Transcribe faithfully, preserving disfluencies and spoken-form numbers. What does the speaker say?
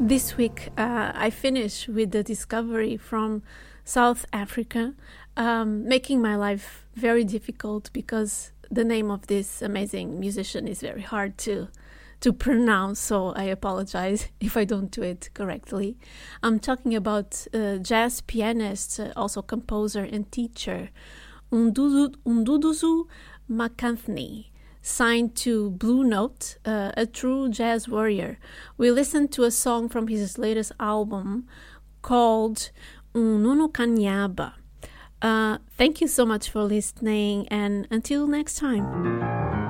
This week, uh, I finish with the discovery from South Africa, um, making my life very difficult because the name of this amazing musician is very hard to to pronounce, so I apologize if I don't do it correctly. I'm talking about uh, jazz pianist, uh, also composer and teacher, Mdudu- Mduduzi Makanthni, signed to Blue Note, uh, a true jazz warrior. We listened to a song from his latest album called Ununu Kanyaba. Uh, thank you so much for listening, and until next time.